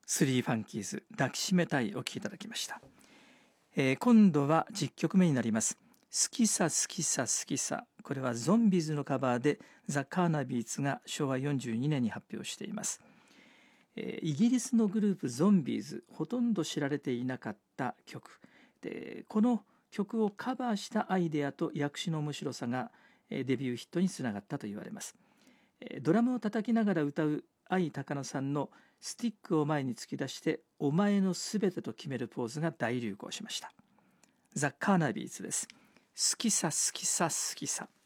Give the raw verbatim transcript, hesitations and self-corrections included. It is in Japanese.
スリーファンキーズ抱きしめたいお聴きいただきました。えー、今度はじゅっきょくめになります。好きさ好きさ好きさ、これはゾンビーズのカバーでザ・カーナビーツがしょうわよんじゅうにねんに発表しています。えー、イギリスのグループゾンビーズ、ほとんど知られていなかった曲で、この曲をカバーしたアイデアと訳詞の面白さがデビューヒットにつながったと言われます。ドラムを叩きながら歌う相高野さんのスティックを前に突き出してお前のすべてと決めるポーズが大流行しました。ザ・カーナビーズです。好きさ好きさ好きさ。